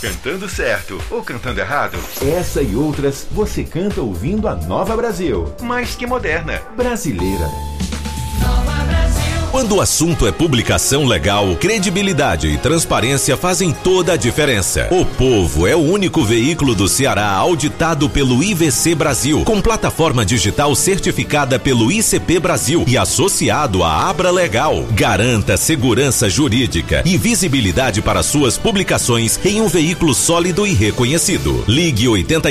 Cantando certo ou cantando errado? Essa e outras você canta ouvindo a Nova Brasil. Mais que moderna. Brasileira. Quando o assunto é publicação legal, credibilidade e transparência fazem toda a diferença. O Povo é o único veículo do Ceará auditado pelo IVC Brasil, com plataforma digital certificada pelo ICP Brasil e associado à Abra Legal. Garanta segurança jurídica e visibilidade para suas publicações em um veículo sólido e reconhecido. Ligue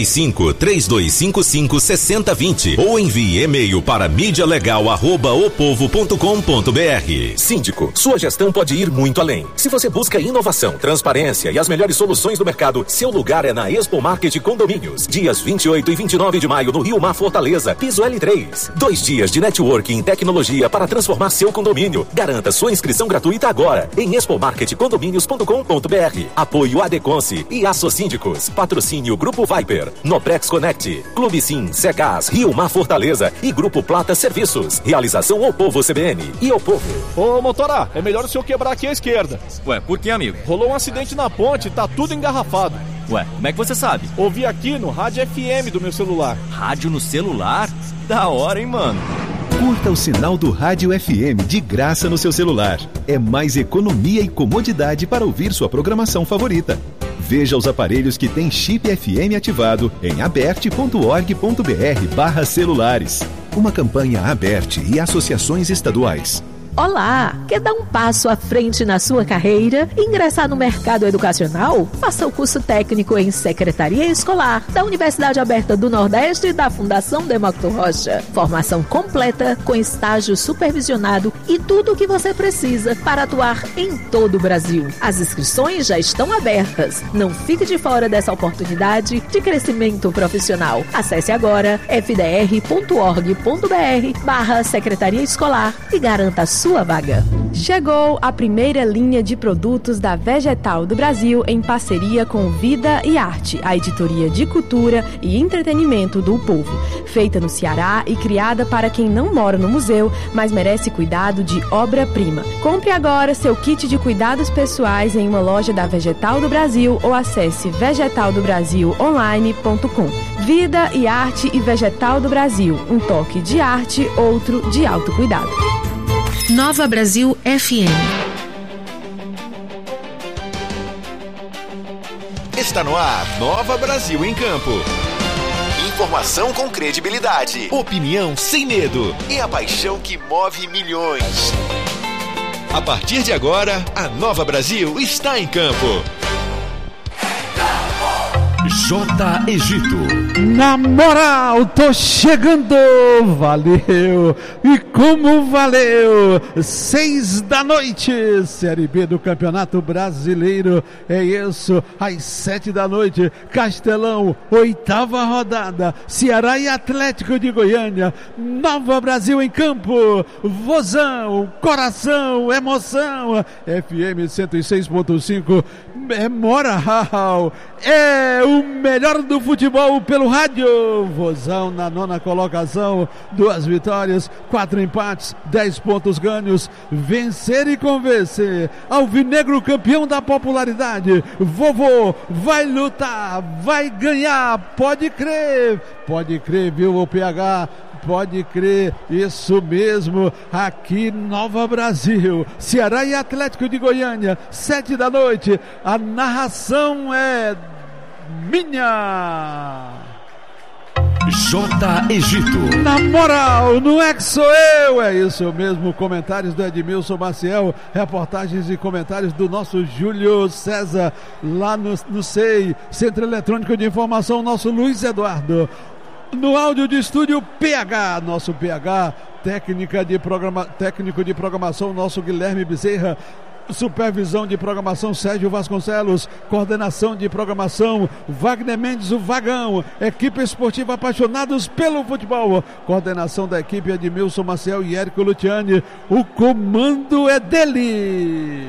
85-3255-6020 ou envie e-mail para mídialegal@opovo.com.br. Síndico, sua gestão pode ir muito além. Se você busca inovação, transparência e as melhores soluções do mercado, seu lugar é na Expo Market Condomínios. Dias 28 e 29 de maio no Rio Mar Fortaleza, piso L3. 2 dias de networking e tecnologia para transformar seu condomínio. Garanta sua inscrição gratuita agora em expomarketcondomínios.com.br. Apoio Adeconce e Assocíndicos. Patrocínio Grupo Viper, Noprex Connect, Clube Sim, Secas, Rio Mar Fortaleza e Grupo Plata Serviços. Realização O Povo CBN e O Povo. Ô, motora, é melhor o senhor quebrar aqui à esquerda. Ué, por que, amigo? Rolou um acidente na ponte, tá tudo engarrafado. Ué, como é que você sabe? Ouvi aqui no rádio FM do meu celular. Rádio no celular? Da hora, hein, mano? Curta o sinal do Rádio FM de graça no seu celular. É mais economia e comodidade para ouvir sua programação favorita. Veja os aparelhos que têm chip FM ativado em aberte.org.br/celulares. Uma campanha Aberte e associações estaduais. Olá! Quer dar um passo à frente na sua carreira e ingressar no mercado educacional? Faça o curso técnico em Secretaria Escolar da Universidade Aberta do Nordeste e da Fundação Demócrito Rocha. Formação completa com estágio supervisionado e tudo o que você precisa para atuar em todo o Brasil. As inscrições já estão abertas. Não fique de fora dessa oportunidade de crescimento profissional. Acesse agora fdr.org.br/Secretaria Escolar e garanta a sua vaga. Chegou a primeira linha de produtos da Vegetal do Brasil em parceria com Vida e Arte, a editoria de cultura e entretenimento do povo. Feita no Ceará e criada para quem não mora no museu, mas merece cuidado de obra-prima. Compre agora seu kit de cuidados pessoais em uma loja da Vegetal do Brasil ou acesse vegetaldobrasilonline.com. Vida e Arte e Vegetal do Brasil. Um toque de arte, outro de autocuidado. Nova Brasil FM. Está no ar, Nova Brasil em Campo. Informação com credibilidade, opinião sem medo e a paixão que move milhões. A partir de agora, a Nova Brasil está em campo. J. Egito. Na moral, tô chegando, valeu, e como valeu, 6 da noite, Série B do Campeonato Brasileiro, é isso, às 7 da noite, Castelão, 8ª rodada, Ceará e Atlético de Goiânia, Nova Brasil em campo, vozão, coração, emoção, FM 106.5, é moral, é o melhor do futebol pelo rádio. Vozão na 9ª colocação, 2 vitórias, 4 empates, 10 pontos ganhos, vencer e convencer. Alvinegro campeão da popularidade. Vovô vai lutar, vai ganhar, pode crer, viu o PH? Pode crer, isso mesmo, aqui Nova Brasil, Ceará e Atlético de Goiânia, 7 da noite, a narração é minha. J. Egito. Na moral, não é que sou eu, é isso mesmo, comentários do Edmilson Maciel, reportagens e comentários do nosso Júlio César, lá no SEI, Centro Eletrônico de Informação, nosso Luiz Eduardo. No áudio de estúdio, PH, nosso PH, técnico de programação, nosso Guilherme Bezerra, supervisão de programação, Sérgio Vasconcelos, coordenação de programação, Wagner Mendes, o Vagão, equipe esportiva apaixonados pelo futebol, coordenação da equipe Edmilson Maciel e Érico Luciani, o comando é dele.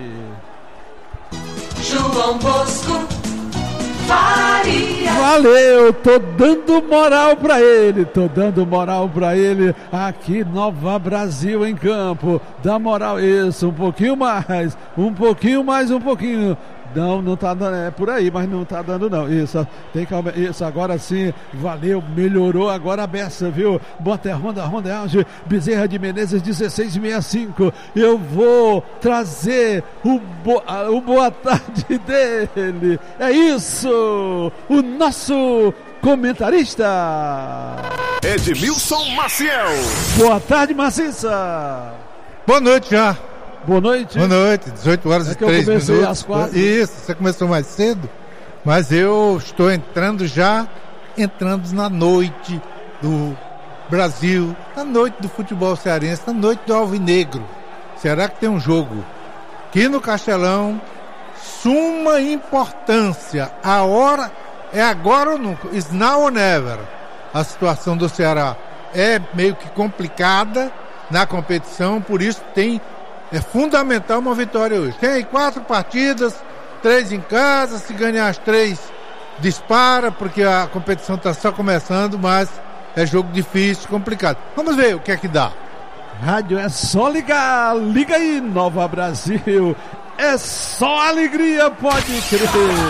João Bosco Faria. Valeu, tô dando moral pra ele, aqui Nova Brasil em campo, dá moral, isso, um pouquinho mais, Não tá dando, é por aí, mas não tá dando não. Isso, isso, agora sim, valeu, melhorou agora a beça, viu? Bota a Honda Auge, Bezerra de Menezes 1665. Eu vou trazer o boa tarde dele. É isso, o nosso comentarista Edmilson Maciel. Boa tarde, Maciça. Boa noite já. Boa noite. Boa noite, 18 horas e 3 minutos. Eu comecei às 4. Isso, você começou mais cedo, mas eu estou entrando na noite do Brasil, na noite do futebol cearense, na noite do Alvinegro. Será que tem um jogo aqui no Castelão, suma importância, a hora é agora ou nunca, is now or never. A situação do Ceará é meio que complicada na competição, por isso é fundamental uma vitória hoje. Tem aí 4 partidas, 3 em casa, se ganhar as 3 dispara, porque a competição está só começando, mas é jogo difícil, complicado. Vamos ver o que é que dá. Rádio é só ligar, liga aí, Nova Brasil, é só alegria, pode crer.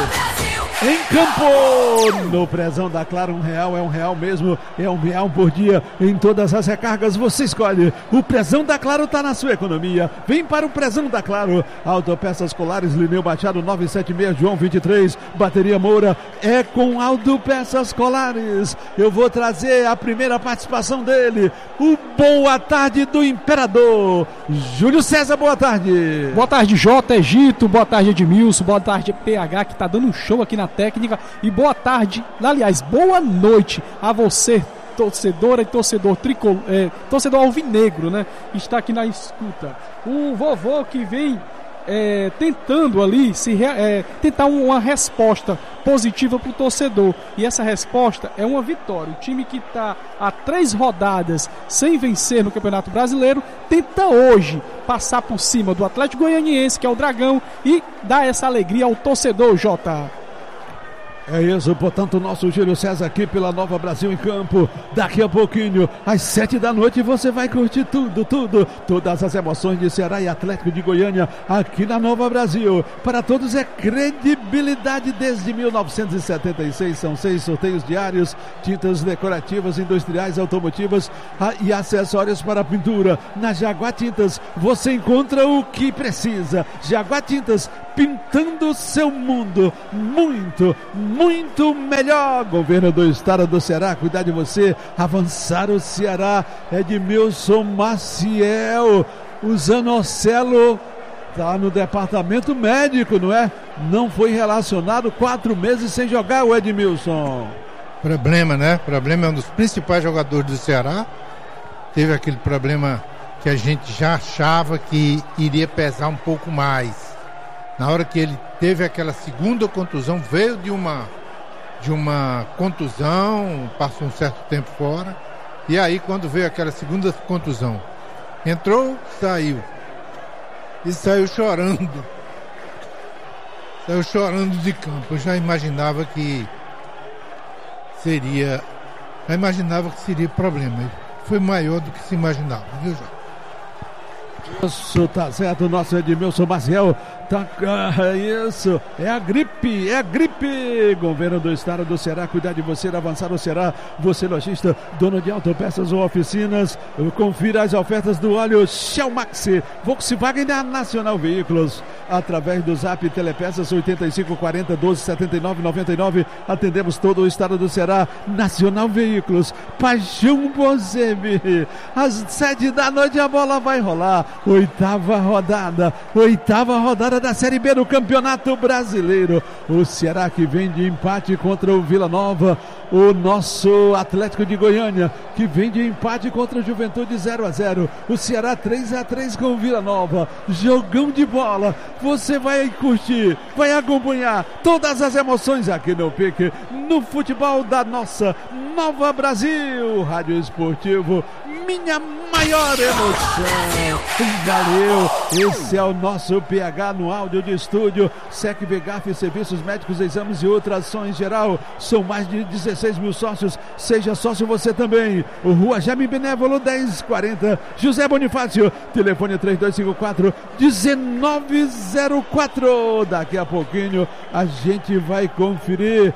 Em campo, no Prezão da Claro, R$1 é R$1 mesmo, é R$1 por dia. Em todas as recargas você escolhe. O Prezão da Claro tá na sua economia. Vem para o Prezão da Claro. Autopeças Colares, Lineu Machado 976, João 23, Bateria Moura. É com Autopeças Colares. Eu vou trazer a primeira participação dele. O boa tarde do Imperador. Júlio César, boa tarde. Boa tarde, J. Egito. Boa tarde, Edmilson. Boa tarde, PH, que tá dando um show aqui na técnica, e boa tarde, aliás, boa noite a você, torcedora e torcedor torcedor alvinegro, né? Está aqui na escuta. O vovô que vem tentando ali tentar uma resposta positiva para o torcedor, e essa resposta é uma vitória. O time que está há 3 rodadas sem vencer no Campeonato Brasileiro tenta hoje passar por cima do Atlético Goianiense, que é o Dragão, e dar essa alegria ao torcedor, Jota. É isso, portanto, o nosso Júlio César aqui pela Nova Brasil em campo. Daqui a pouquinho, às 7 da noite, você vai curtir todas as emoções de Ceará e Atlético de Goiânia aqui na Nova Brasil. Para todos é credibilidade desde 1976, são 6 sorteios diários, tintas decorativas, industriais, automotivas e acessórios para pintura. Na Jaguar Tintas você encontra o que precisa. Jaguar Tintas, pintando o seu mundo muito melhor. Governo do Estado do Ceará, cuidar de você, avançar o Ceará. Edmilson Maciel, o Zanocelo tá no departamento médico, não é? Não foi relacionado, 4 meses sem jogar, o Edmilson. Problema, né? Problema, é um dos principais jogadores do Ceará. Teve aquele problema que a gente já achava que iria pesar um pouco mais. Na hora que ele teve aquela segunda contusão, veio de uma contusão, passou um certo tempo fora, e aí quando veio aquela segunda contusão, entrou, saiu, e saiu chorando de campo. Eu já imaginava que seria problema, foi maior do que se imaginava, viu, Jorge? Isso, tá certo, o nosso Edmilson Maciel tá, isso, é a gripe, Governo do Estado do Ceará, cuidar de você, avançar o Ceará, você lojista, dono de autopeças ou oficinas, confira as ofertas do óleo Shell Maxi, Volkswagen da Nacional Veículos, através do Zap Telepeças 8540 12 79 99, atendemos todo o estado do Ceará. Nacional Veículos, paixão por você. Às 7 da noite a bola vai rolar, oitava rodada da Série B do Campeonato Brasileiro. O Ceará que vem de empate contra o Vila Nova, o nosso Atlético de Goiânia que vem de empate contra o Juventude 0-0, o Ceará 3-3 com o Vila Nova, jogão de bola. Você vai curtir, vai acompanhar todas as emoções aqui no Pique, no futebol da nossa Nova Brasil. Rádio Esportivo minha maior emoção. Valeu, esse é o nosso PH no áudio de estúdio. SEC Vegaf, serviços médicos, exames e ultrassom em geral. São mais de 16 mil sócios. Seja sócio você também. Rua Jaime Benévolo 1040, José Bonifácio. Telefone 3254-1904. Daqui a pouquinho a gente vai conferir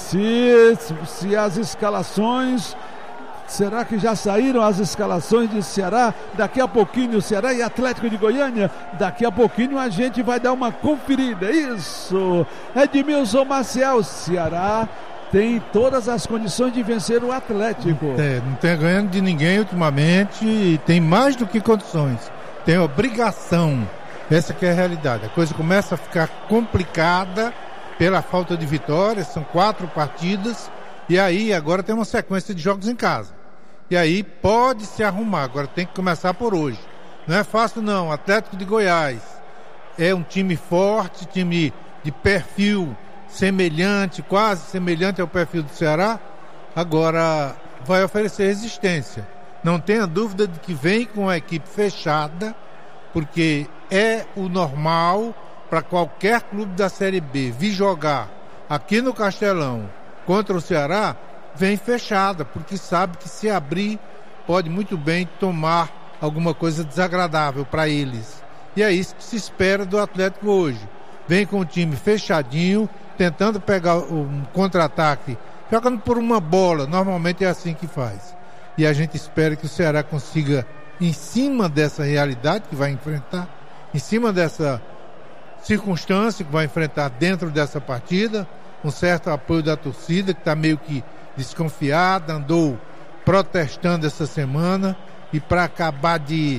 se as escalações... Será que já saíram as escalações de Ceará? Daqui a pouquinho, Ceará e Atlético de Goiânia. Daqui a pouquinho a gente vai dar uma conferida. Isso! Edmilson Maciel, Ceará tem todas as condições de vencer o Atlético. Não tem ganhando de ninguém ultimamente e tem mais do que condições. Tem obrigação. Essa que é a realidade. A coisa começa a ficar complicada pela falta de vitórias. São 4 partidas. E aí agora tem uma sequência de jogos em casa. E aí pode se arrumar. Agora tem que começar por hoje. Não é fácil não. Atlético de Goiás é um time forte, time de perfil semelhante, quase semelhante ao perfil do Ceará. Agora vai oferecer resistência. Não tenha dúvida de que vem com a equipe fechada, porque é o normal para qualquer clube da Série B vir jogar aqui no Castelão contra o Ceará, vem fechada, porque sabe que se abrir pode muito bem tomar alguma coisa desagradável para eles. E é isso que se espera do Atlético hoje. Vem com o time fechadinho, tentando pegar um contra-ataque, jogando por uma bola, normalmente é assim que faz. E a gente espera que o Ceará consiga, em cima dessa realidade que vai enfrentar, em cima dessa circunstância que vai enfrentar dentro dessa partida, um certo apoio da torcida, que está meio que desconfiada, andou protestando essa semana, e para acabar de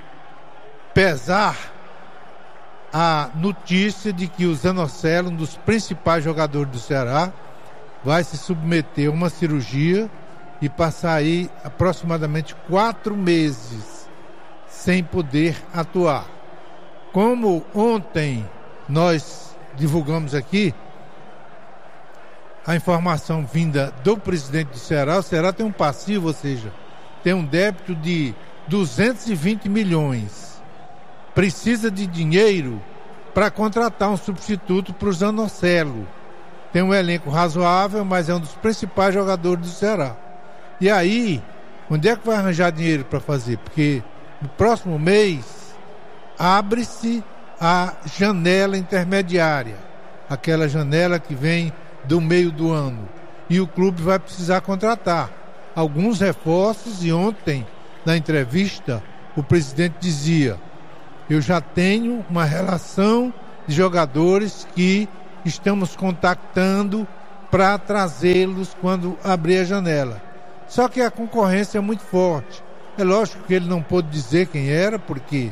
pesar a notícia de que o Zanocelo, um dos principais jogadores do Ceará, vai se submeter a uma cirurgia e passar aí aproximadamente 4 meses sem poder atuar. Como ontem nós divulgamos aqui, a informação vinda do presidente do Ceará, o Ceará tem um passivo, ou seja, tem um débito de 220 milhões. Precisa de dinheiro para contratar um substituto para o Zanocelo. Tem um elenco razoável, mas é um dos principais jogadores do Ceará. E aí, onde é que vai arranjar dinheiro para fazer? Porque no próximo mês abre-se a janela intermediária, aquela janela que vem do meio do ano, e o clube vai precisar contratar alguns reforços. E ontem, na entrevista, o presidente dizia: eu já tenho uma relação de jogadores que estamos contactando para trazê-los quando abrir a janela. Só que a concorrência é muito forte. É lógico que ele não pôde dizer quem era, porque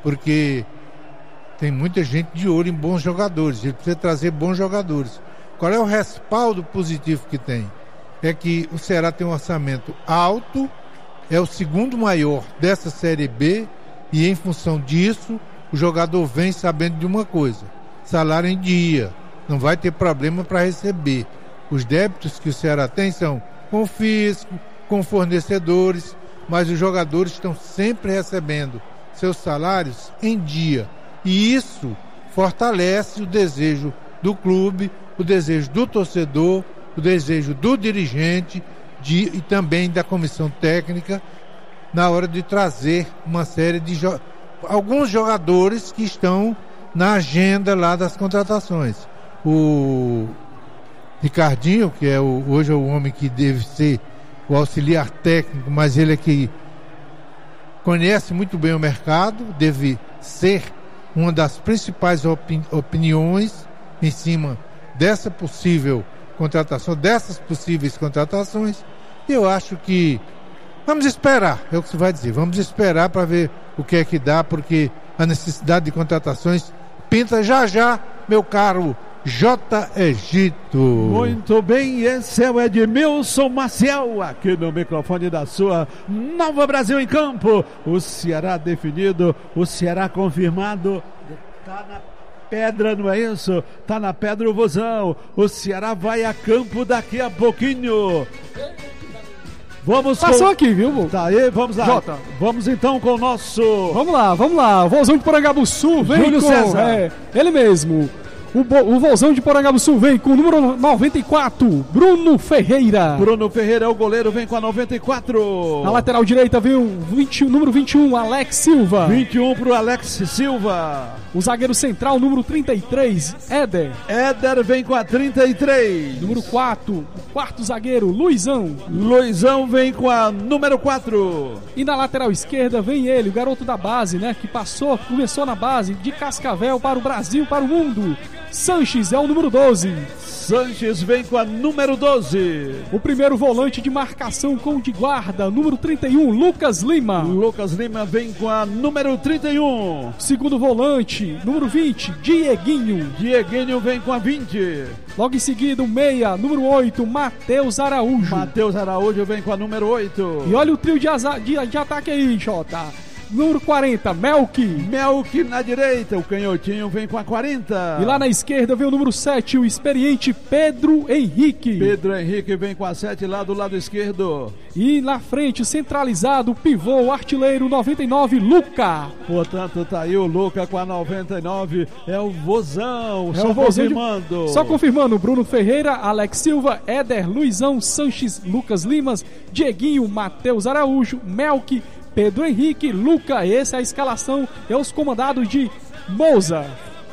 tem muita gente de olho em bons jogadores. Ele precisa trazer bons jogadores. Qual é o respaldo positivo que tem? É que o Ceará tem um orçamento alto, é o segundo maior dessa Série B, e em função disso, o jogador vem sabendo de uma coisa: salário em dia, não vai ter problema para receber. Os débitos que o Ceará tem são com o fisco, com fornecedores, mas os jogadores estão sempre recebendo seus salários em dia. E isso fortalece o desejo do clube, o desejo do torcedor, o desejo do dirigente e também da comissão técnica na hora de trazer uma série de alguns jogadores que estão na agenda lá das contratações. O Ricardinho, que hoje é o homem que deve ser o auxiliar técnico, mas ele é que conhece muito bem o mercado, deve ser uma das principais opiniões em cima dessa possível contratação, dessas possíveis contratações. E eu acho que vamos esperar, é o que se vai dizer, vamos esperar para ver o que é que dá, porque a necessidade de contratações pinta já já, meu caro J. Egito. Muito bem, esse é o Edmilson Maciel, aqui no microfone da sua Nova Brasil em Campo. O Ceará definido, o Ceará confirmado, está na pedra, não é isso? Tá na pedra o Vozão. O Ceará vai a campo daqui a pouquinho. Passou aqui, viu? Tá aí, vamos lá. Jota. Vamos então com o nosso... Vamos lá. O Vozão de Porangabuçu vem Júlio com... César. Ele mesmo. O Vozão de Porangabuçu vem com o número 94, Bruno Ferreira. Bruno Ferreira é o goleiro, vem com a 94. Na lateral direita vem o número 21, Alex Silva. 21 pro Alex Silva. O zagueiro central, número 33, Éder. Éder vem com a 33. Número 4, o quarto zagueiro, Luizão. Luizão vem com a número 4. E na lateral esquerda vem ele, o garoto da base, né? Que começou na base de Cascavel para o Brasil, para o mundo. Sanches é o número 12. Sanches vem com a número 12. O primeiro volante de marcação com de guarda, número 31, Lucas Lima. Lucas Lima vem com a número 31. Segundo volante, número 20, Dieguinho. Dieguinho vem com a 20. Logo em seguida, o meia, número 8, Matheus Araújo. Matheus Araújo vem com a número 8. E olha o trio de ataque aí, Jota. Número 40, Melk. Melk na direita, o canhotinho vem com a 40. E lá na esquerda vem o número 7, o experiente Pedro Henrique. Pedro Henrique vem com a 7 lá do lado esquerdo. E na frente, centralizado, o pivô, o artilheiro 99, Luca. Portanto, tá aí o Luca com a 99, é o Vozão, só confirmando. Só confirmando, Bruno Ferreira, Alex Silva, Éder, Luizão, Sanches, Lucas Limas, Dieguinho, Matheus Araújo, Melk, Pedro Henrique, Luca. Essa é a escalação e os comandados de Moza.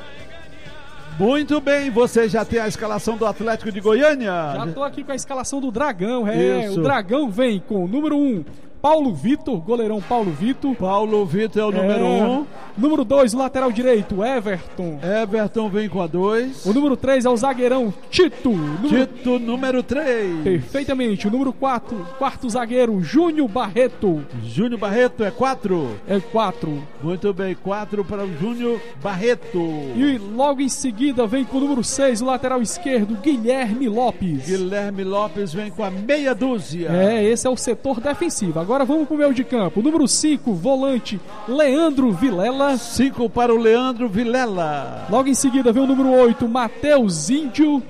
Muito bem, você já tem a escalação do Atlético de Goiânia? Já tô aqui com a escalação do Dragão. O Dragão vem com o número 1, Paulo Vitor, goleirão Paulo Vitor. Paulo Vitor é o número 1. Número 2, lateral direito, Everton. Everton vem com a 2. O número 3 é o zagueirão Tito. Tito, número 3. Perfeitamente. O número 4, quarto zagueiro, Júnior Barreto. Júnior Barreto é 4? É 4. Muito bem, 4 para o Júnior Barreto. E logo em seguida vem com o número 6, o lateral esquerdo, Guilherme Lopes. Guilherme Lopes vem com a meia dúzia. Esse é o setor defensivo. Agora vamos pro meio de campo. O número 5, volante, Leandro Vilela. 5 para o Leandro Vilela. Logo em seguida vem o número 8, Matheus Índio.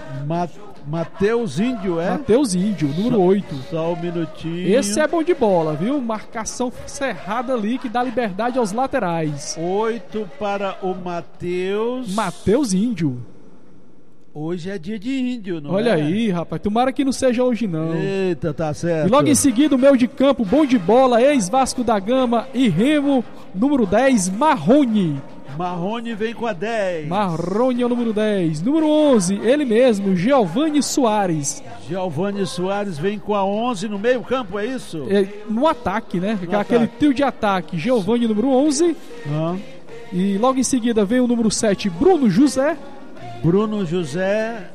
Matheus Índio, é? Matheus Índio, número 8. Só um minutinho. Esse é bom de bola, viu? Marcação cerrada ali que dá liberdade aos laterais. 8 para o Matheus. Matheus Índio. Hoje é dia de índio, não Olha aí, rapaz. Tomara que não seja hoje, não. Eita, tá certo. E logo em seguida, o meio de campo, bom de bola, ex-Vasco da Gama e Remo, número 10, Marrone. Marrone vem com a 10. Marrone é o número 10. Número 11, ele mesmo, Giovani Soares. Giovani Soares vem com a 11 no meio campo, é isso? No ataque, né? Aquele trio de ataque. Giovani, número 11. E logo em seguida vem o número 7, Bruno José. Bruno José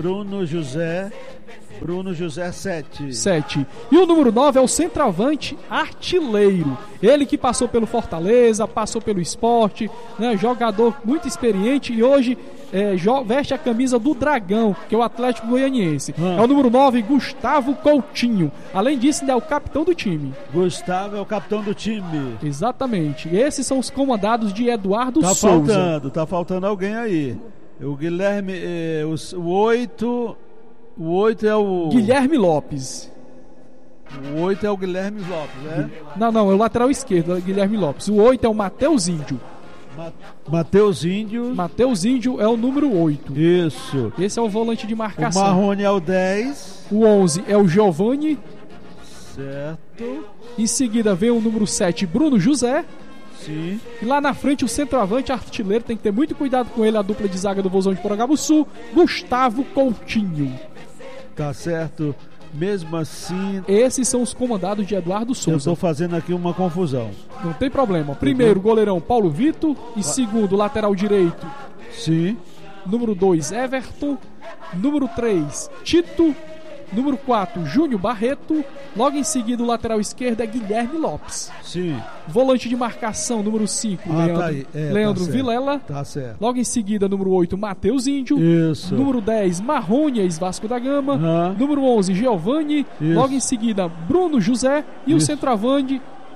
7. E o número 9 é o centroavante artilheiro. Ele que passou pelo Fortaleza, passou pelo Sport, né? Jogador muito experiente e hoje veste a camisa do Dragão, que é o Atlético Goianiense. É o número 9, Gustavo Coutinho. Além disso, ele é o capitão do time. Gustavo é o capitão do time. Exatamente. Esses são os comandados de Eduardo Souza. Tá faltando alguém aí. O Guilherme, o 8... O 8 é o... Guilherme Lopes. O 8 é o Guilherme Lopes, né? Não, é o lateral esquerdo, é Guilherme Lopes. O 8 é o Matheus Índio. Matheus Índio. Matheus Índio é o número 8. Isso. Esse é o volante de marcação. O Marrone é o 10. O 11 é o Giovani. Certo. Em seguida vem o número 7, Bruno José. Sim. E lá na frente o centroavante artilheiro, tem que ter muito cuidado com ele, a dupla de zaga do Vozão de Porangabuçu, Gustavo Coutinho. Tá certo. Mesmo assim... Esses são os comandados de Eduardo Souza. Eu estou fazendo aqui uma confusão. Não tem problema. Primeiro, goleirão Paulo Vitor. E segundo, lateral direito. Sim. Número 2, Everton. Número 3, Tito. Número 4, Júnior Barreto. Logo em seguida, o lateral esquerdo é Guilherme Lopes. Sim. Volante de marcação, número 5, Leandro Vilela. Tá certo. Logo em seguida, número 8, Matheus Índio. Isso. Número 10, Marrone, ex-Vasco da Gama. Número 11, Giovani. Logo em seguida, Bruno José. E o centroavante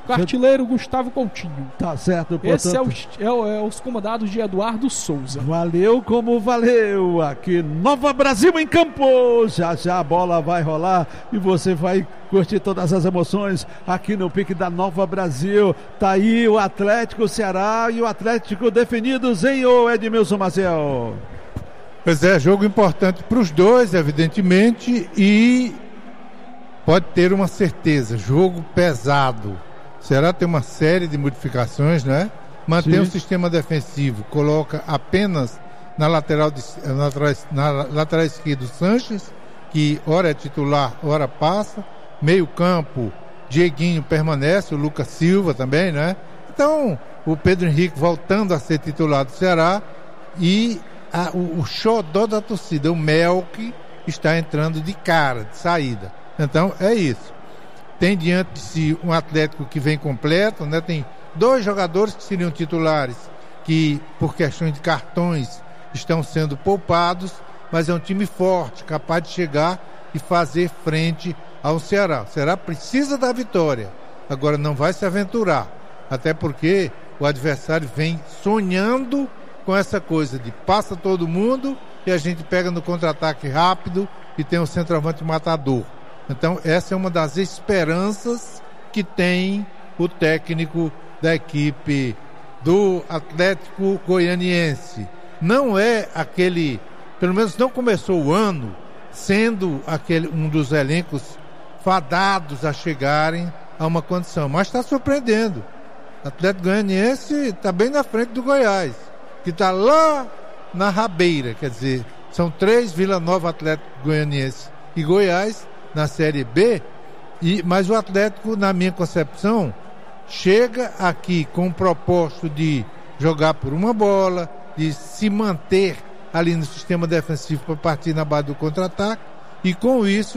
com o artilheiro Gustavo Coutinho. Tá certo, portanto. Esse é os comandados de Eduardo Souza. Valeu como valeu. Aqui Nova Brasil em campo. Já já a bola vai rolar e você vai curtir todas as emoções aqui no pique da Nova Brasil. Tá aí o Atlético, o Ceará e o Atlético definidos, hein, ô Edmilson Maciel? Pois é, jogo importante para os dois, evidentemente, e pode ter uma certeza, jogo pesado. O Ceará tem uma série de modificações, né? Mantém o sistema defensivo, coloca apenas na lateral esquerda o Sanches, que ora é titular, ora passa. Meio campo, Dieguinho permanece, o Lucas Silva também, né? Então, o Pedro Henrique voltando a ser titular do Ceará e o xodó da torcida, o Melk, está entrando de cara, de saída. Então, é isso. Tem diante de si um Atlético que vem completo, né? Tem 2 jogadores que seriam titulares, que por questões de cartões estão sendo poupados, mas é um time forte, capaz de chegar e fazer frente ao Ceará. O Ceará precisa da vitória, agora não vai se aventurar, até porque o adversário vem sonhando com essa coisa de passa todo mundo e a gente pega no contra-ataque rápido e tem um centroavante matador. Então essa é uma das esperanças que tem o técnico da equipe do Atlético Goianiense. Não é aquele, pelo menos não começou o ano sendo um dos elencos fadados a chegarem a uma condição, mas está surpreendendo. O Atlético Goianiense está bem na frente do Goiás, que está lá na rabeira, quer dizer, são 3, Vila Nova, Atlético Goianiense e Goiás na Série B, mas o Atlético, na minha concepção, chega aqui com o propósito de jogar por uma bola, de se manter ali no sistema defensivo para partir na base do contra-ataque e com isso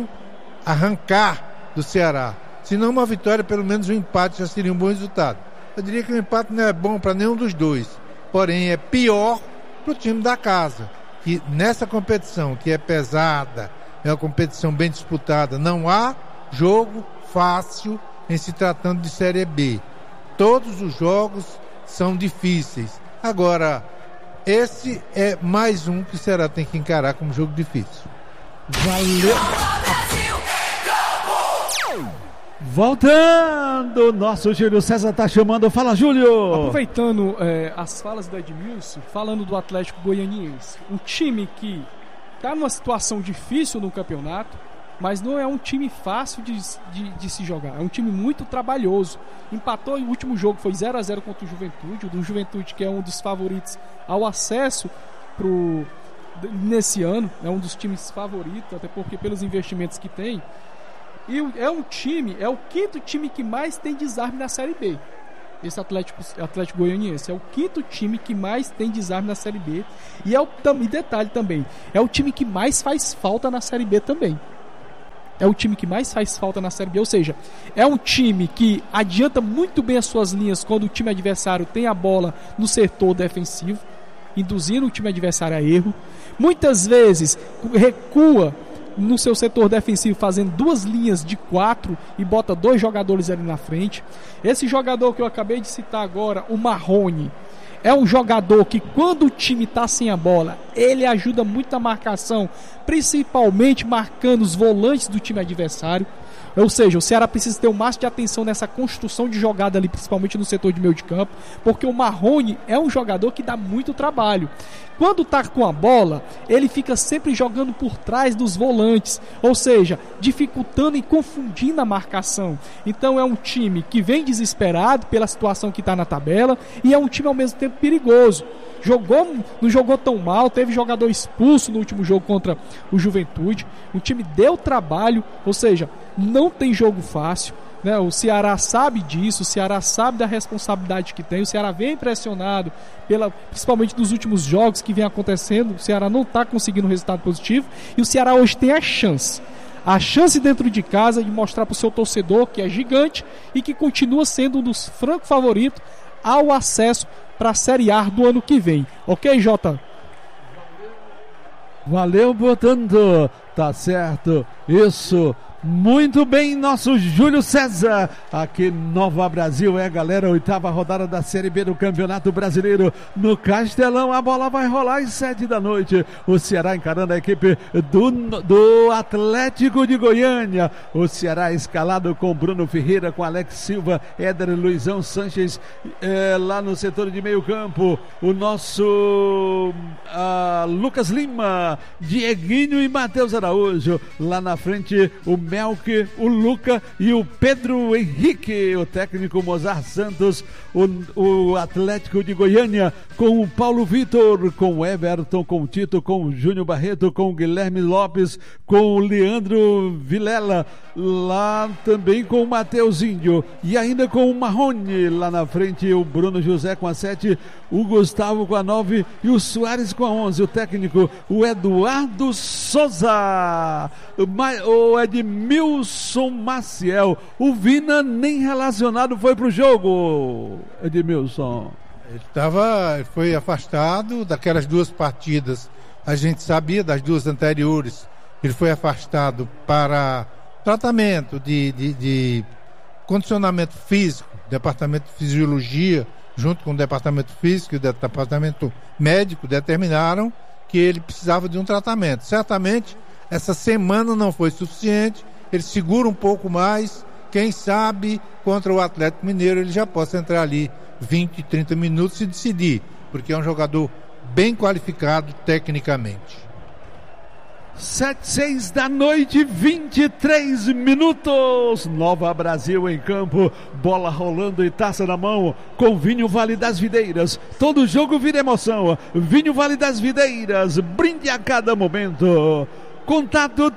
arrancar do Ceará. Se não uma vitória, pelo menos um empate já seria um bom resultado. Eu diria que o empate não é bom para nenhum dos dois, porém é pior para o time da casa, que nessa competição que é pesada, é uma competição bem disputada, não há jogo fácil em se tratando de Série B. Todos os jogos são difíceis. Agora, esse é mais um que o Ceará tem que encarar como jogo difícil. Valeu! Voltando, nosso Júlio César tá chamando. Fala, Júlio! Aproveitando as falas do Edmilson, falando do Atlético Goianiense, um time que tá numa situação difícil no campeonato, mas não é um time fácil de se jogar, é um time muito trabalhoso. Empatou o último jogo, foi 0-0 contra o Juventude, que é um dos favoritos ao acesso nesse ano, é um dos times favoritos, até porque pelos investimentos que tem. E é um time, é o 5º time que mais tem desarme na Série B. Esse Atlético Goianiense é o 5º time que mais tem desarme na Série B. E detalhe também, é o time que mais faz falta na Série B também. É o time que mais faz falta na Série B, ou seja, é um time que adianta muito bem as suas linhas quando o time adversário tem a bola no setor defensivo, induzindo o time adversário a erro. Muitas vezes recua no seu setor defensivo, fazendo 2 linhas de 4 e bota 2 jogadores ali na frente. Esse jogador que eu acabei de citar agora, o Marrone, é um jogador que quando o time está sem a bola, ele ajuda muito na marcação, principalmente marcando os volantes do time adversário. Ou seja, o Ceará precisa ter o máximo de atenção nessa construção de jogada ali, principalmente no setor de meio de campo, porque o Marrone é um jogador que dá muito trabalho. Quando está com a bola, ele fica sempre jogando por trás dos volantes, ou seja, dificultando e confundindo a marcação. Então é um time que vem desesperado pela situação que está na tabela e é um time ao mesmo tempo perigoso. Não jogou tão mal, teve jogador expulso no último jogo contra o Juventude. O time deu trabalho, ou seja, não tem jogo fácil, né? O Ceará sabe disso, o Ceará sabe da responsabilidade que tem. O Ceará vem impressionado principalmente nos últimos jogos que vem acontecendo. O Ceará não está conseguindo um resultado positivo e o Ceará hoje tem a chance dentro de casa de mostrar para o seu torcedor que é gigante e que continua sendo um dos francos favoritos ao acesso para a Série A do ano que vem. Ok, Jota? Valeu, botando. Tá certo. Isso. Muito bem, nosso Júlio César, aqui Nova Brasil, galera, 8ª rodada da Série B do Campeonato Brasileiro, no Castelão, a bola vai rolar às 7 da noite, o Ceará encarando a equipe do Atlético de Goiânia, o Ceará escalado com Bruno Ferreira, com Alex Silva, Éder Luizão Sanches, lá no setor de meio campo, o nosso Lucas Lima, Dieguinho e Matheus Araújo, lá na frente o Melk, o Luca e o Pedro Henrique, o técnico Mozart Santos, o Atlético de Goiânia, com o Paulo Vitor, com o Everton, com o Tito, com o Júnior Barreto, com o Guilherme Lopes, com o Leandro Vilela, lá também com o Matheus Índio, e ainda com o Marrone, lá na frente o Bruno José com a 7, o Gustavo com a 9 e o Soares com a 11, o técnico, o Eduardo Souza, o Edmilson Maciel, o Vina nem relacionado foi pro jogo, Edmilson. Ele foi afastado daquelas 2 partidas, a gente sabia das 2 anteriores, ele foi afastado para tratamento de condicionamento físico, departamento de fisiologia, junto com o departamento físico e o departamento médico, determinaram que ele precisava de um tratamento. Certamente, essa semana não foi suficiente, ele segura um pouco mais, quem sabe contra o Atlético Mineiro ele já possa entrar ali 20, 30 minutos e decidir, porque é um jogador bem qualificado tecnicamente. 7:06 da noite, 23 minutos. Nova Brasil em campo, bola rolando e taça na mão, com Vinho Vale das Videiras. Todo jogo vira emoção. Vinho Vale das Videiras, brinde a cada momento. Contato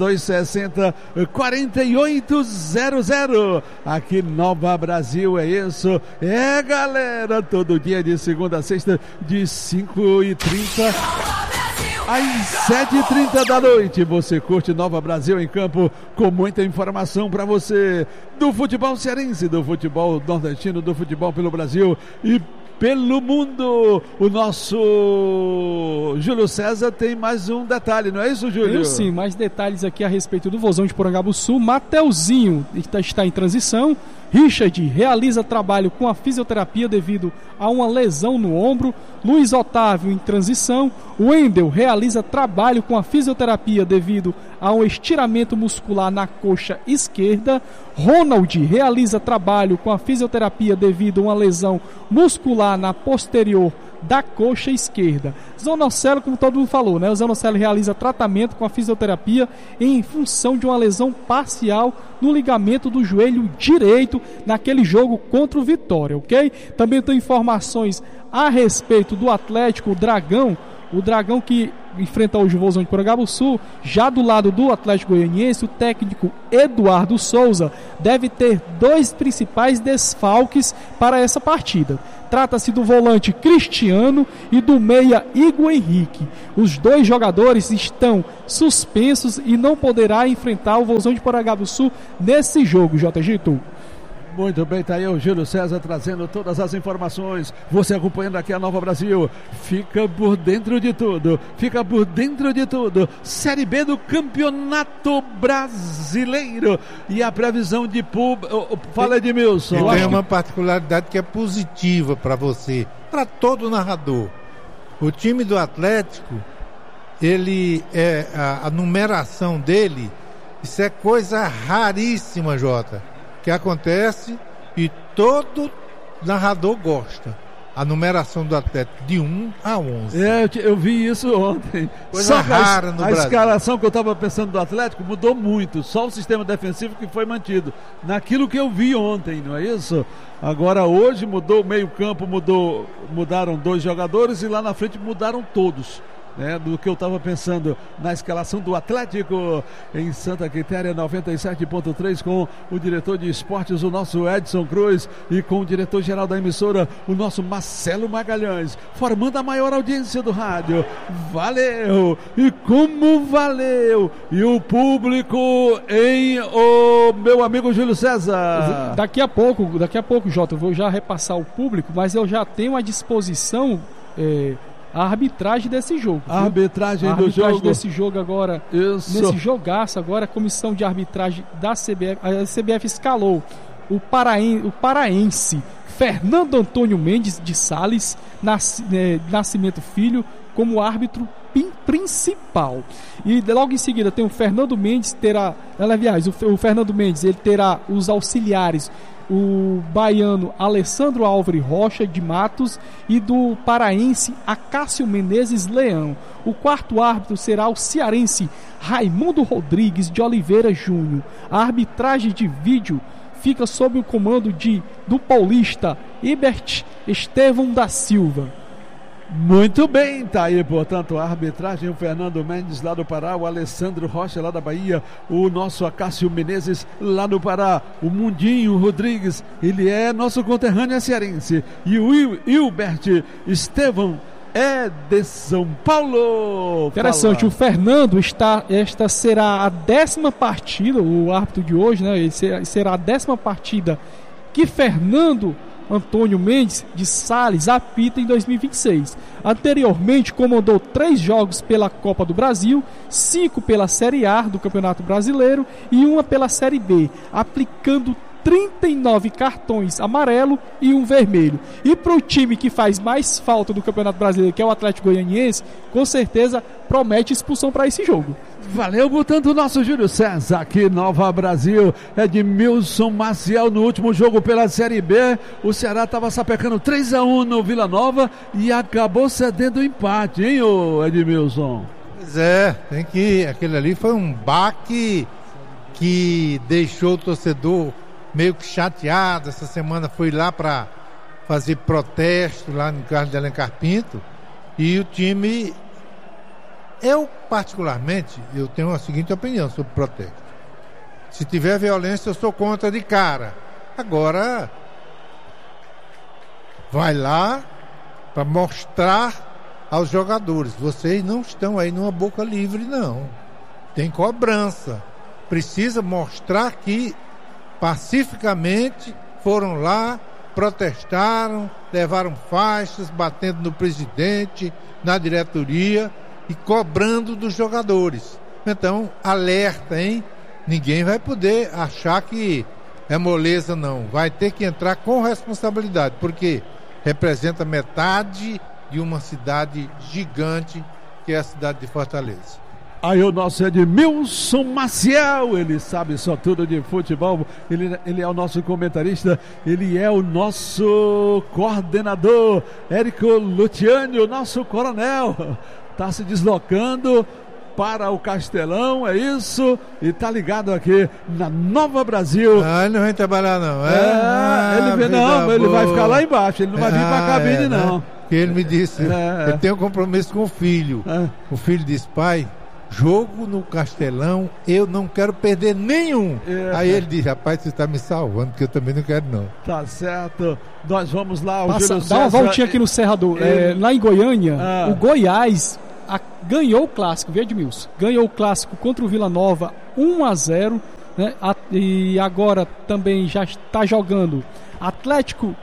3260-4800. Aqui Nova Brasil, é isso. Galera, todo dia de segunda a sexta, de 5h30 às 7h30 da noite. Você curte Nova Brasil em campo, com muita informação para você do futebol cearense, do futebol nordestino, do futebol pelo Brasil e pelo mundo. O nosso Júlio César tem mais um detalhe, não é isso, Júlio? Eu sim, mais detalhes aqui a respeito do Vozão de Porangabuçu. Mateuzinho está em transição. Richard realiza trabalho com a fisioterapia devido a uma lesão no ombro. Luiz Otávio em transição. Wendel realiza trabalho com a fisioterapia devido a um estiramento muscular na coxa esquerda. Ronald realiza trabalho com a fisioterapia devido a uma lesão muscular na posterior da coxa esquerda. Zanocelo, como todo mundo falou, né? O Zanocelo realiza tratamento com a fisioterapia em função de uma lesão parcial no ligamento do joelho direito naquele jogo contra o Vitória, ok? Também tem informações a respeito do Atlético, o Dragão que enfrenta hoje o Vozão de Porangabuçu. Já do lado do Atlético Goianiense, o técnico Eduardo Souza deve ter 2 principais desfalques para essa partida. Trata-se do volante Cristiano e do meia Igor Henrique. Os 2 jogadores estão suspensos e não poderá enfrentar o Vozão de Porangabuçu nesse jogo, JG Tu. Muito bem, tá aí o Júlio César trazendo todas as informações. Você acompanhando aqui a Nova Brasil. Fica por dentro de tudo. Série B do Campeonato Brasileiro. E a previsão de público. Fala, Edmilson. E tem uma particularidade que é positiva para você, para todo narrador. O time do Atlético, ele a numeração dele, isso é coisa raríssima, Jota, que acontece e todo narrador gosta. A numeração do Atlético de 1 a 11. Eu vi isso ontem. Coisa rara no Brasil. A escalação que eu estava pensando do Atlético mudou muito. Só o sistema defensivo que foi mantido. Naquilo que eu vi ontem, não é isso? Agora hoje mudou o meio campo, mudaram 2 jogadores e lá na frente mudaram todos. Do que eu estava pensando na escalação do Atlético em Santa Quitéria 97.3, com o diretor de esportes, o nosso Edson Cruz, e com o diretor-geral da emissora, o nosso Marcelo Magalhães, formando a maior audiência do rádio. Valeu! E como valeu! E o público o meu amigo Júlio César. Daqui a pouco, Jota, eu vou já repassar o público, mas eu já tenho à disposição a arbitragem desse jogo. A arbitragem do jogo. Desse jogo agora. Isso. Nesse jogaço agora, a comissão de arbitragem da CBF, a CBF escalou o paraense Fernando Antônio Mendes de Sales Nascimento Filho como árbitro principal. E logo em seguida tem o Fernando Mendes, o Fernando Mendes ele terá os auxiliares, o baiano Alessandro Álvares Rocha de Matos e do paraense Acácio Menezes Leão. O quarto árbitro será o cearense Raimundo Rodrigues de Oliveira Júnior. A arbitragem de vídeo fica sob o comando do paulista Ibert Estevão da Silva. Muito bem, tá aí, portanto, a arbitragem, o Fernando Mendes lá do Pará, o Alessandro Rocha lá da Bahia, o nosso Acácio Menezes lá do Pará, o Mundinho Rodrigues, ele é nosso conterrâneo cearense, e o Hilbert Estevão é de São Paulo. Interessante, o Fernando esta será a 10ª partida, o árbitro de hoje, né? Será a 10ª partida que Fernando Antônio Mendes de Sales apita em 2026. Anteriormente comandou 3 jogos pela Copa do Brasil, 5 pela Série A do Campeonato Brasileiro e 1 pela Série B, aplicando 39 cartões amarelo e 1 vermelho. E para o time que faz mais falta do Campeonato Brasileiro, que é o Atlético Goianiense, com certeza promete expulsão para esse jogo. Valeu, portanto, o nosso Júlio César aqui, Nova Brasil, Edmilson Maciel no último jogo pela Série B. O Ceará estava sapecando 3-1 no Vila Nova e acabou cedendo o empate, hein, ô Edmilson? Pois é, aquele ali foi um baque que deixou o torcedor meio que chateado. Essa semana foi lá para fazer protesto lá no Carlos de Alencar Pinto e o time... Eu, particularmente, tenho a seguinte opinião sobre protesto. Se tiver violência, eu sou contra de cara. Agora, vai lá para mostrar aos jogadores. Vocês não estão aí numa boca livre, não. Tem cobrança. Precisa mostrar que pacificamente foram lá, protestaram, levaram faixas, batendo no presidente, na diretoria e cobrando dos jogadores. Então, alerta, hein? Ninguém vai poder achar que é moleza, não. Vai ter que entrar com responsabilidade, porque representa metade de uma cidade gigante, que é a cidade de Fortaleza. Aí o nosso Edmilson Maciel, ele sabe só tudo de futebol, ele é o nosso comentarista, ele é o nosso coordenador, Érico Luciani, o nosso coronel, está se deslocando para o Castelão, é isso, e tá ligado aqui na Nova Brasil. Ah, ele não vai trabalhar não. Ele vai ficar lá embaixo, ele não vai vir para a cabine não. Que ele me disse, ele tem um compromisso com o filho. O filho disse, pai, jogo no Castelão, eu não quero perder nenhum. Aí ele disse, rapaz, você está me salvando, porque eu também não quero não. Tá certo, nós vamos lá. Dá uma voltinha aqui no Cerrador. Lá em Goiânia, o Goiás ganhou o clássico, viu, Edmilson? Ganhou o clássico contra o Vila Nova 1-0, né? E agora também já está jogando Atlético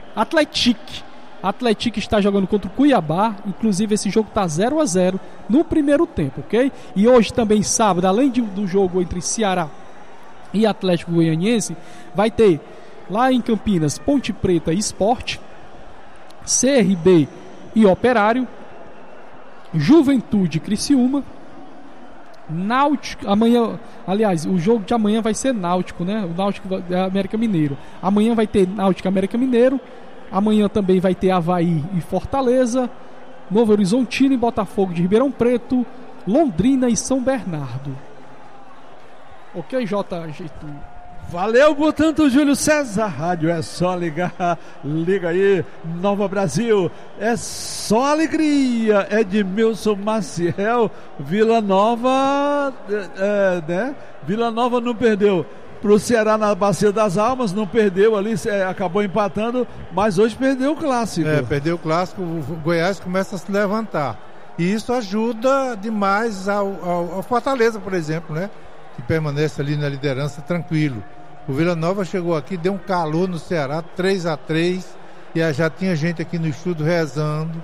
está jogando contra o Cuiabá. Inclusive esse jogo está 0-0 no primeiro tempo, ok? E hoje também, sábado, além do jogo entre Ceará e Atlético Goianiense, vai ter lá em Campinas Ponte Preta e Sport, CRB e Operário, Juventude e Criciúma, Náutico. Amanhã, aliás, o jogo de amanhã vai ser Náutico, né? O Náutico é América Mineiro. Amanhã vai ter Náutico e América Mineiro. Amanhã também vai ter Avaí e Fortaleza, Novo Horizontino e Botafogo de Ribeirão Preto, Londrina e São Bernardo. Ok, JG? Valeu, portanto, Júlio César. Rádio é só ligar. Liga aí, Nova Brasil. É só alegria. Edmilson Maciel, Vila Nova, né? Vila Nova não perdeu pro Ceará na Bacia das Almas, não perdeu ali, acabou empatando, mas hoje perdeu o clássico. Perdeu o clássico, o Goiás começa a se levantar. E isso ajuda demais ao Fortaleza, por exemplo, né? Que permanece ali na liderança tranquilo. O Vila Nova chegou aqui, deu um calor no Ceará, 3-3, e já tinha gente aqui no estúdio rezando.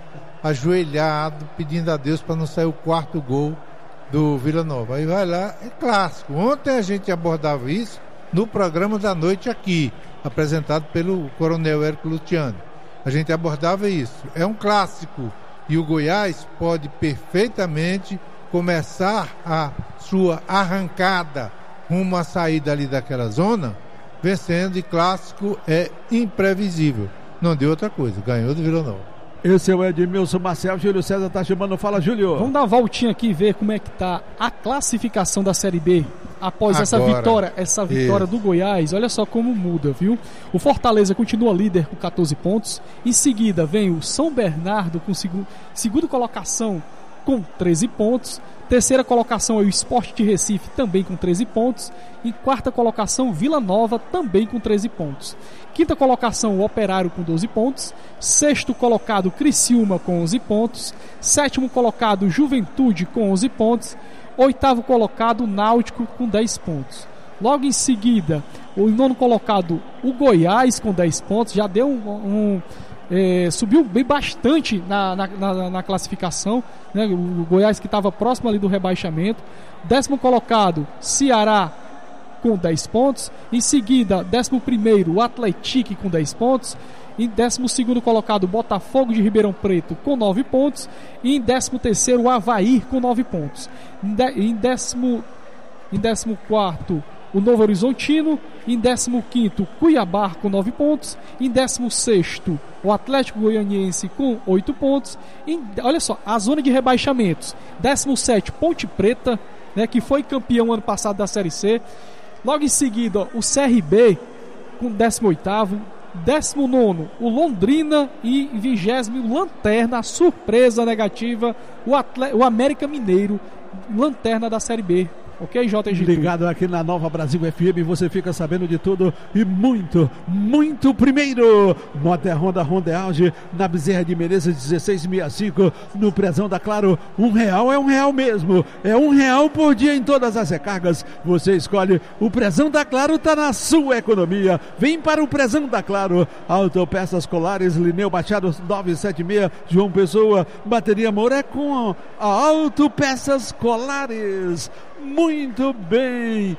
ajoelhado, pedindo a Deus para não sair o quarto gol do Vila Nova. Aí vai lá, é clássico. Ontem a gente abordava isso no programa da noite aqui, apresentado pelo Coronel Érico Luciano. A gente abordava isso. É um clássico e o Goiás pode perfeitamente começar a sua arrancada rumo à saída ali daquela zona, vencendo, e clássico é imprevisível. Não deu outra coisa, ganhou do Vila Nova. Esse é o Edmilson Marcel, Júlio César tá chamando, fala Júlio. Vamos dar uma voltinha aqui e ver como é que tá a classificação da Série B após essa vitória do Goiás. Olha só como muda, viu? O Fortaleza continua líder com 14 pontos. Em seguida vem o São Bernardo com segunda colocação com 13 pontos. Terceira colocação é o Sport de Recife, também com 13 pontos. Em quarta colocação, Vila Nova, também com 13 pontos. Quinta colocação, o Operário, com 12 pontos. Sexto colocado, Criciúma, com 11 pontos. Sétimo colocado, Juventude, com 11 pontos. Oitavo colocado, Náutico, com 10 pontos. Logo em seguida, o nono colocado, o Goiás, com 10 pontos. Já deu subiu bem bastante na classificação, né? O Goiás, que estava próximo ali do rebaixamento. Décimo colocado, Ceará, com 10 pontos. Em seguida, 11º, o Atlético, com 10 pontos. Em 12º colocado, Botafogo de Ribeirão Preto, com 9 pontos. E em 13º, o Avaí, com 9 pontos. Em 14º, o Novo Horizontino. Em 15º, Cuiabá, com 9 pontos. Em 16º, o Atlético Goianiense, com 8 pontos. Olha só, a zona de rebaixamentos: 17º, Ponte Preta, né, que foi campeão ano passado da Série C. Logo em seguida, o CRB, com 18º. 19º, o Londrina. E 20º, Lanterna, surpresa negativa, o América Mineiro, lanterna da Série B. Ok, JG? Ligado aqui na Nova Brasil FM, você fica sabendo de tudo e muito, muito primeiro. Moto é Honda Auge, na Bezerra de Menezes 1665, no Prezão da Claro. R$1 é R$1 mesmo, é R$1 por dia em todas as recargas. Você escolhe, o Prezão da Claro tá na sua economia. Vem para o Prezão da Claro. Autopeças Colares, Lineu Machado 976, João Pessoa. Bateria Moura é com a Autopeças Colares. Muito bem,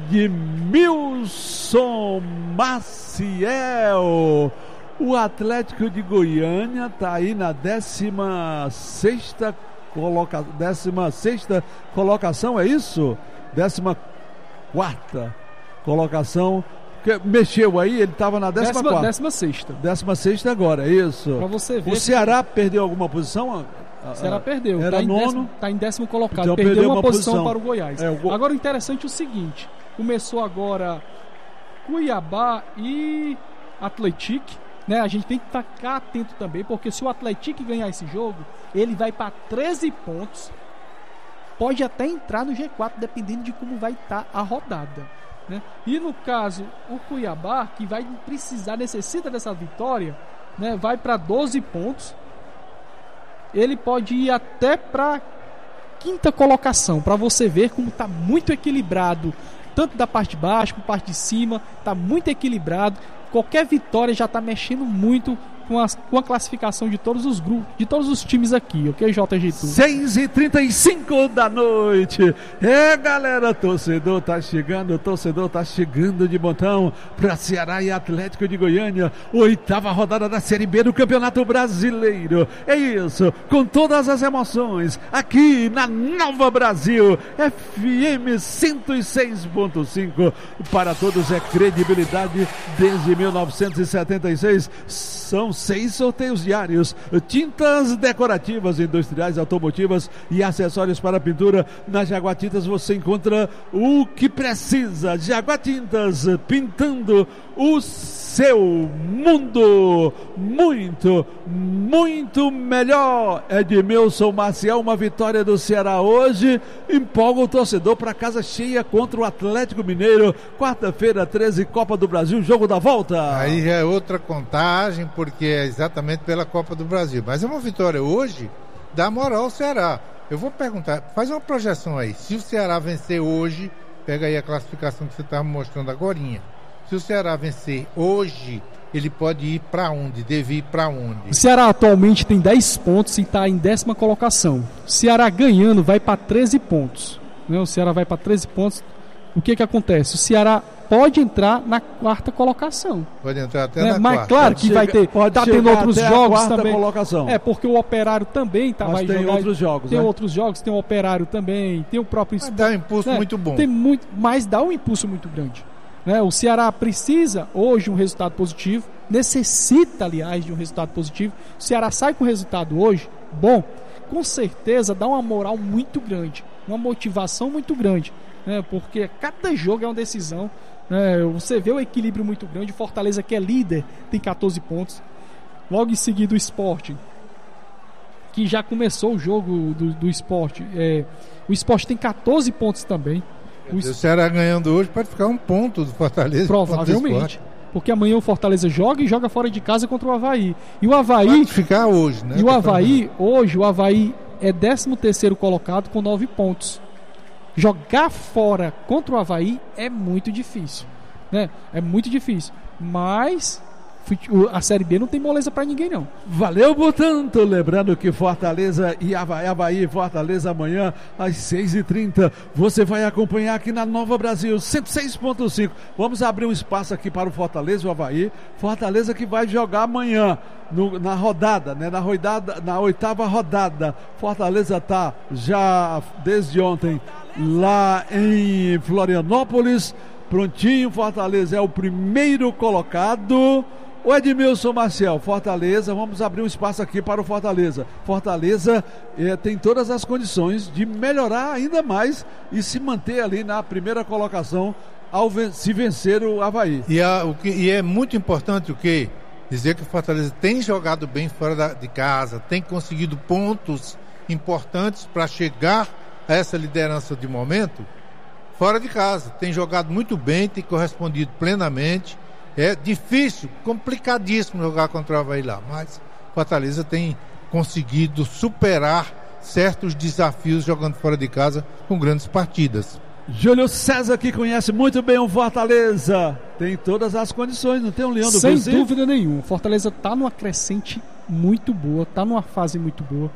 Edmilson Maciel. O Atlético de Goiânia está aí na 16ª colocação, é isso? 14ª colocação. Mexeu aí, ele estava na 14ª. 16ª agora, é isso. Pra você ver. O Ceará perdeu alguma posição? O Ceará perdeu, era nono. Está em 10º colocado, então perdeu uma posição para o Goiás. Agora o interessante é o seguinte: começou agora Cuiabá e Atlético, né? A gente tem que ficar atento também, porque se o Atlético ganhar esse jogo, ele vai para 13 pontos, pode até entrar no G4, dependendo de como vai estar a rodada, né? E no caso, o Cuiabá, que necessita dessa vitória, né? Vai para 12 pontos. Ele pode ir até para 5ª colocação, para você ver como está muito equilibrado, tanto da parte de baixo como da parte de cima, está muito equilibrado. Qualquer vitória já está mexendo muito com a classificação de todos os grupos, de todos os times aqui, ok, JG? 6h35 da noite. Galera, torcedor tá chegando de montão para Ceará e Atlético de Goiânia, 8ª rodada da Série B do Campeonato Brasileiro. É isso, com todas as emoções, aqui na Nova Brasil FM 106.5. Para todos é credibilidade desde 1976. São 6 sorteios diários, tintas decorativas, industriais, automotivas e acessórios para pintura. Na Jaguar Tintas você encontra o que precisa. Jaguar Tintas, pintando o seu mundo muito, muito melhor. Edmilson Maciel, uma vitória do Ceará hoje empolga o torcedor para casa cheia contra o Atlético Mineiro. Quarta-feira, 13, Copa do Brasil, jogo da volta. Aí já é outra contagem, porque é exatamente pela Copa do Brasil. Mas é uma vitória hoje, dá moral ao Ceará. Eu vou perguntar, faz uma projeção aí. Se o Ceará vencer hoje, pega aí a classificação que você estava mostrando agorinha. Se o Ceará vencer hoje, ele pode ir para onde, deve ir para onde. O Ceará atualmente tem 10 pontos e está em 10ª colocação. O Ceará ganhando vai para 13 pontos. Né? O Ceará vai para 13 pontos. O que acontece? O Ceará pode entrar na 4ª colocação. Pode entrar até na 4ª. Mas claro que vai ter, tá tendo outros jogos também. Colocação. Porque o Operário também vai tem jogar. Outros jogos, tem outros jogos, tem o Operário também, tem o próprio Sport. Dá um impulso muito bom. Mas dá um impulso muito grande. Né? O Ceará precisa hoje de um resultado positivo, necessita, aliás, de um resultado positivo. O Ceará sai com resultado hoje, bom, com certeza dá uma moral muito grande, uma motivação muito grande, né? Porque cada jogo é uma decisão. Você vê o equilíbrio muito grande. O Fortaleza, que é líder, tem 14 pontos. Logo em seguida o Sport, que já começou o jogo do Sport. O Sport tem 14 pontos também. O Ceará ganhando hoje pode ficar um ponto do Fortaleza. Provavelmente. Porque amanhã o Fortaleza joga fora de casa contra o Avaí. E o Avaí pode ficar hoje, né? E o Avaí, hoje, o Avaí é 13º colocado com 9 pontos. Jogar fora contra o Avaí é muito difícil, né? É muito difícil. Mas a Série B não tem moleza pra ninguém, não. Valeu, portanto. Lembrando que Fortaleza e Avaí e Fortaleza amanhã às 6h30. Você vai acompanhar aqui na Nova Brasil 106.5. Vamos abrir um espaço aqui para o Fortaleza e o Avaí. Fortaleza que vai jogar amanhã na rodada, né? Na 8ª rodada. Fortaleza tá já desde ontem lá em Florianópolis. Prontinho, Fortaleza é o primeiro colocado. O Edmilson Maciel, Fortaleza, vamos abrir um espaço aqui para o Fortaleza. Fortaleza tem todas as condições de melhorar ainda mais e se manter ali na primeira colocação se vencer o Avaí. E é muito importante dizer que o Fortaleza tem jogado bem fora de casa, tem conseguido pontos importantes para chegar a essa liderança de momento fora de casa. Tem jogado muito bem, tem correspondido plenamente. É difícil, complicadíssimo jogar contra o Avaí lá, mas Fortaleza tem conseguido superar certos desafios jogando fora de casa com grandes partidas. Júlio César, que conhece muito bem o Fortaleza, tem todas as condições, não tem um leão do Sem dúvida nenhuma, Fortaleza está numa crescente muito boa, está numa fase muito boa.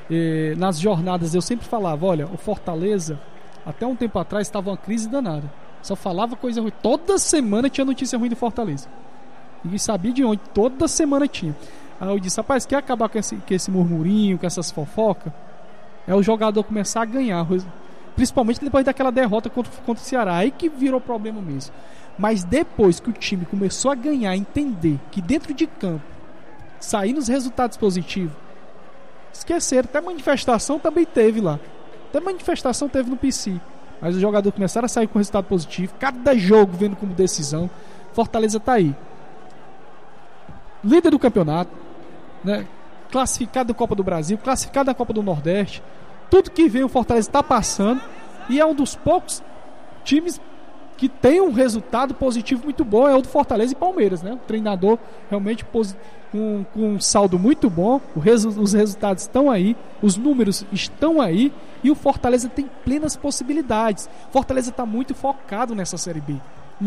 Nas jornadas eu sempre falava, olha, o Fortaleza até um tempo atrás estava uma crise danada. Só falava coisa ruim. Toda semana tinha notícia ruim do Fortaleza. Ninguém sabia de onde. Toda semana tinha. Aí eu disse, rapaz, quer acabar com esse murmurinho, com essas fofocas? É o jogador começar a ganhar. Principalmente depois daquela derrota contra o Ceará. Aí que virou problema mesmo. Mas depois que o time começou a ganhar, entender que dentro de campo, sair nos resultados positivos, esqueceram. Até manifestação também teve lá. Até manifestação teve no PC. Mas os jogadores começaram a sair com resultado positivo. Cada jogo vendo como decisão. Fortaleza está aí. Líder do campeonato, né? Classificado da Copa do Brasil, classificado da Copa do Nordeste. Tudo que vem o Fortaleza está passando. E é um dos poucos times que tem um resultado positivo muito bom. É o do Fortaleza e Palmeiras, né? O treinador realmente com um saldo muito bom. Os resultados estão aí. Os números estão aí. E o Fortaleza tem plenas possibilidades. Fortaleza está muito focado nessa Série B.